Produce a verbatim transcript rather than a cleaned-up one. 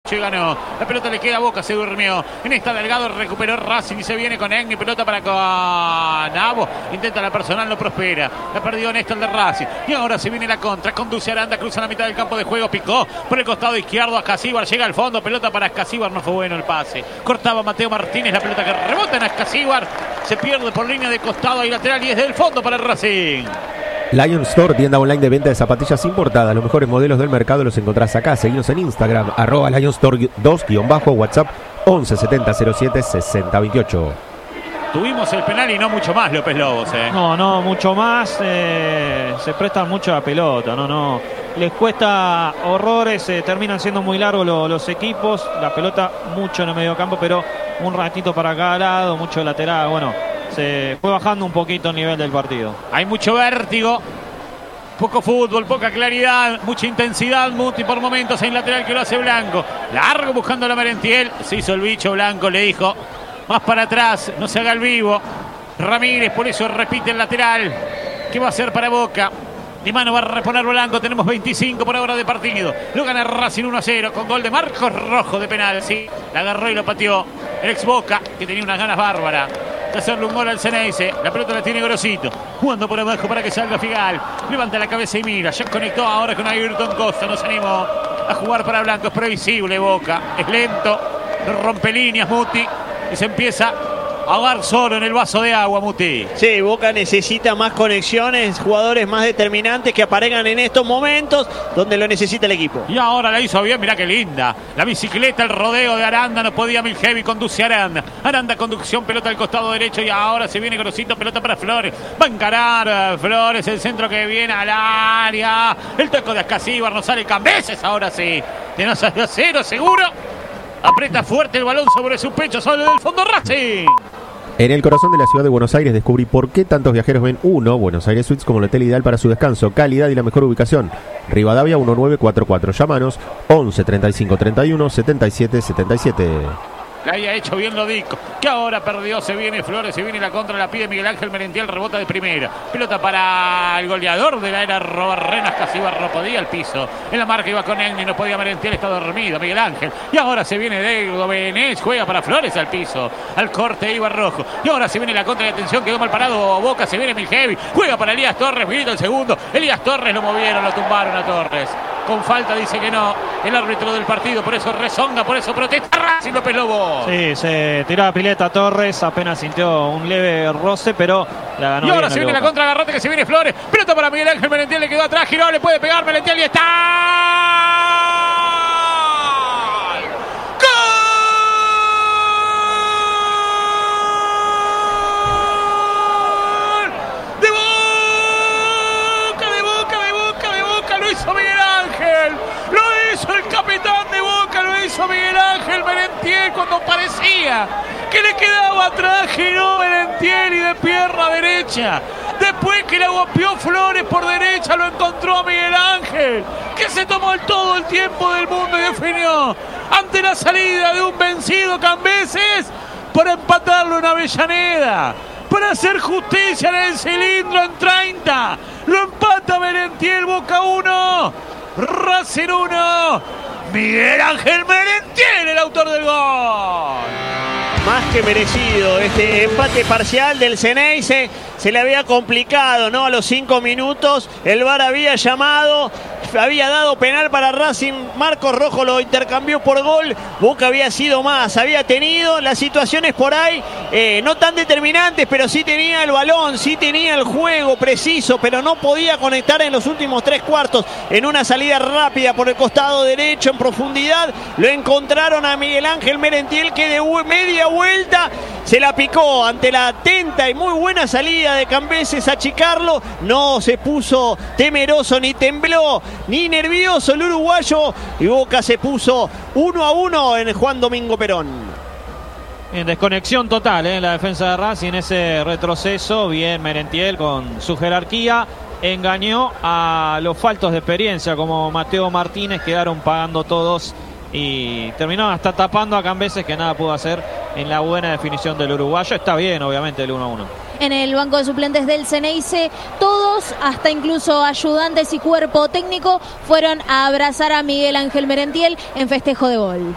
y ganó. La pelota le queda a Boca, se durmió. En esta Delgado recuperó Racing y se viene con Egni. Pelota para Nabo. Intenta la personal, no prospera. La perdió Néstor de Racing. Y ahora se viene la contra. Conduce Aranda, cruza la mitad del campo de juego. Picó por el costado izquierdo a Escasíbar. Llega al fondo. Pelota para Escasíbar. No fue bueno el pase. Cortaba Mateo Martínez. La pelota que rebota en Escasíbar. Se pierde por línea de costado y lateral. Y es del fondo para el Racing. Lion Store, tienda online de venta de zapatillas importadas. Los mejores modelos del mercado los encontrás acá. Seguinos en Instagram, arroba Lion Store dos guión bajo, WhatsApp once setenta cero siete sesenta veintiocho. Tuvimos el penal y no mucho más, López Lobos. ¿eh? No, no, mucho más. Eh, se prestan mucho a la pelota. No, no. Les cuesta horrores. Eh, terminan siendo muy largos lo, los equipos. La pelota mucho en el medio campo, pero un ratito para cada lado, mucho lateral. Bueno, se fue bajando un poquito el nivel del partido. Hay mucho vértigo, poco fútbol, poca claridad, mucha intensidad. Muti por momentos en lateral que lo hace Blanco. Largo buscando a la Merentiel. Se hizo el bicho Blanco, le dijo más para atrás, no se haga el vivo. Ramírez, por eso repite el lateral. ¿Qué va a hacer para Boca? Di mano va a reponer Blanco. Tenemos veinticinco por ahora de partido. Lo gana Racing uno a cero con gol de Marcos Rojo de penal. Sí, la agarró y lo pateó el ex Boca, que tenía unas ganas bárbaras de hacerle un gol al Ceneice. La pelota la tiene Grosito, jugando por abajo para que salga Figal. Levanta la cabeza y mira. Ya conectó ahora con Ayrton Costa. No se animó a jugar para Blanco. Es previsible Boca. Es lento. Rompe líneas Muti. Y se empieza a ahogar solo en el vaso de agua, Muti. Sí, Boca necesita más conexiones, jugadores más determinantes que aparezcan en estos momentos donde lo necesita el equipo. Y ahora la hizo bien, mirá qué linda. La bicicleta, el rodeo de Aranda, no podía Milhevi, conduce Aranda. Aranda, conducción, pelota al costado derecho y ahora se viene Grosito, pelota para Flores. Va a encarar Flores, el centro que viene al área. El toco de Escasíbar, no sale Cambeses, ahora sí. Tiene a cero seguro. Aprieta fuerte el balón sobre su pecho, solo del fondo Racing. En el corazón de la ciudad de Buenos Aires descubrí por qué tantos viajeros ven uno Buenos Aires Suites como el hotel ideal para su descanso, calidad y la mejor ubicación. Rivadavia mil novecientos cuarenta y cuatro. Llámanos once treinta y cinco treinta y uno setenta y siete setenta y siete. Le haya hecho bien Lodico, que ahora perdió. Se viene Flores, se viene la contra, la pide Miguel Ángel Merentiel, rebota de primera. Pelota para el goleador de la era Robarrenas, Escasíbar no podía al piso. En la marca iba con Egni, no podía Merentiel, está dormido Miguel Ángel. Y ahora se viene Dego Benés, juega para Flores al piso. Al corte iba Rojo. Y ahora se viene la contra de atención, quedó mal parado Boca, se viene Milhevi, juega para Elías Torres, minuto el segundo. Elías Torres lo movieron, lo tumbaron a Torres. Con falta dice que no el árbitro del partido, por eso rezonga, por eso protesta Racing, López Lobo. Sí, se tiró a pileta Torres, apenas sintió un leve roce, pero la ganó. Y ahora bien se viene Boca. la contra Garrote, que se viene Flores. Pelota para Miguel Ángel Merentiel, le quedó atrás, giró, le puede pegar Merentiel y está. Miguel Ángel Merentiel cuando parecía que le quedaba atrás, giró Merentiel y de pierna derecha. Después que la golpeó Flores por derecha, lo encontró a Miguel Ángel, que se tomó el todo el tiempo del mundo y definió ante la salida de un vencido Cambeses para empatarlo en Avellaneda, para hacer justicia en el cilindro en treinta. Lo empata Merentiel, Boca uno, Racing uno. Miguel Ángel Merentiel, el autor del gol. Más que merecido este empate parcial del Ceneice. Se le había complicado, ¿no? A los cinco minutos el V A R había llamado, había dado penal para Racing. Marcos Rojo lo intercambió por gol. Boca había sido más, había tenido las situaciones por ahí, eh, no tan determinantes, pero sí tenía el balón, sí tenía el juego preciso, pero no podía conectar en los últimos tres cuartos. En una salida rápida por el costado derecho en profundidad, lo encontraron a Miguel Ángel Merentiel, que de media vuelta se la picó ante la atenta y muy buena salida de Cambeses a achicarlo. No se puso temeroso, ni tembló, ni nervioso el uruguayo, y Boca se puso uno a uno en Juan Domingo Perón. En desconexión total, ¿eh? La defensa de Racing, ese retroceso. Bien Merentiel con su jerarquía. Engañó a los faltos de experiencia como Mateo Martínez, quedaron pagando todos y terminó hasta tapando a Cambeses, que nada pudo hacer en la buena definición del uruguayo. Está bien, obviamente, el uno a uno. En el banco de suplentes del Ceneice, todos, hasta incluso ayudantes y cuerpo técnico, fueron a abrazar a Miguel Ángel Merentiel en festejo de gol.